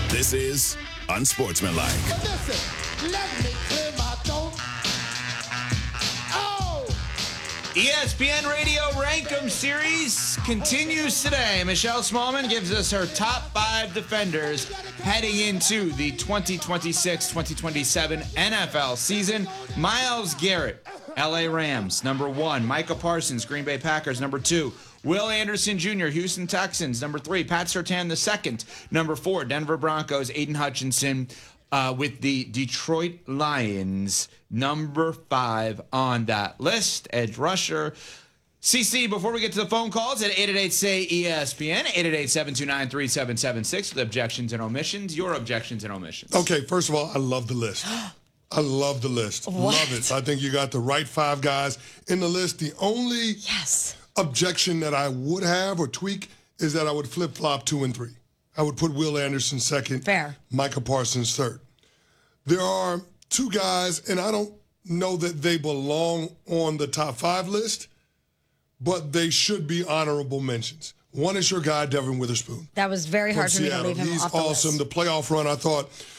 This is Unsportsmanlike. But listen, let me clear my throat. Oh! ESPN Radio Rank'em series continues today. Michelle Smallman gives us her top 5 defenders heading into the 2026-2027 NFL season. Myles Garrett, LA Rams, number 1. Micah Parsons, Green Bay Packers, number 2. Will Anderson Jr., Houston Texans, number 3. Pat Surtain II, number 4. Denver Broncos, Aiden Hutchinson with the Detroit Lions, number 5 on that list. Edge rusher. CC, before we get to the phone calls at 888-SAY-ESPN, 888-729-3776 with objections and omissions. Your objections and omissions. Okay, first of all, I love the list. I love the list. What? Love it. I think you got the right 5 guys in the list. The only objection that I would have or tweak is that I would flip-flop 2 and 3. I would put Will Anderson second. Fair. Micah Parsons third. There are 2 guys, and I don't know that they belong on the top 5 list, but they should be honorable mentions. One is your guy, Devin Witherspoon. That was very hard for me to Seattle. leave him He's off the awesome. list. The playoff run, I thought,